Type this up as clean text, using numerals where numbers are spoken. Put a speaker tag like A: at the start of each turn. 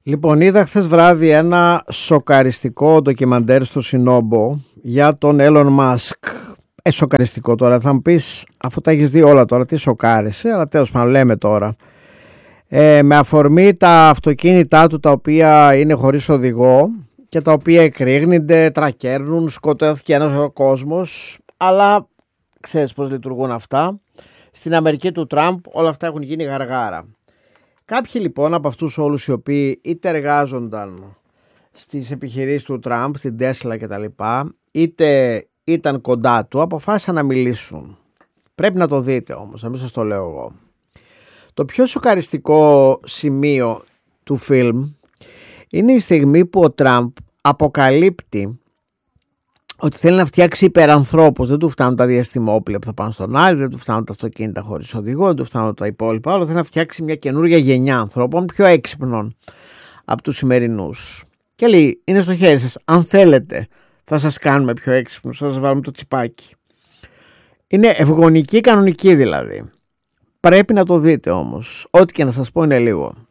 A: Λοιπόν, είδα χθες βράδυ ένα σοκαριστικό ντοκιμαντέρ στο Σινόμπο για τον Elon Musk. Σοκαριστικό τώρα, θα μου πεις, αφού τα έχεις δει όλα τώρα, τι σοκάρισε, αλλά τέλος πάντων λέμε τώρα. Με αφορμή τα αυτοκίνητά του τα οποία είναι χωρίς οδηγό και τα οποία εκρήγνονται, τρακέρνουν, σκοτώθηκε ένας ο κόσμος, αλλά ξέρεις πώς λειτουργούν αυτά. Στην Αμερική του Τραμπ όλα αυτά έχουν γίνει γαργάρα. Κάποιοι λοιπόν από αυτούς όλους οι οποίοι είτε εργάζονταν στις επιχειρήσεις του Τραμπ, στην Τέσλα κτλ, είτε ήταν κοντά του, αποφάσισαν να μιλήσουν. Πρέπει να το δείτε όμως, να μην σας το λέω εγώ. Το πιο σοκαριστικό σημείο του φιλμ είναι η στιγμή που ο Τραμπ αποκαλύπτει ότι θέλει να φτιάξει υπερανθρώπους. Δεν του φτάνουν τα διαστημόπλια που θα πάνε στον Άρη, δεν του φτάνουν τα αυτοκίνητα χωρίς οδηγό, δεν του φτάνουν τα υπόλοιπα. Όλο θέλει να φτιάξει μια καινούργια γενιά ανθρώπων πιο έξυπνων από τους σημερινούς. Και λέει, είναι στο χέρι σας. Αν θέλετε, θα σας κάνουμε πιο έξυπνους, θα σας βάλουμε το τσιπάκι. Είναι ευγονική, κανονική δηλαδή. Πρέπει να το δείτε όμως. Ό,τι και να σας πω είναι λίγο.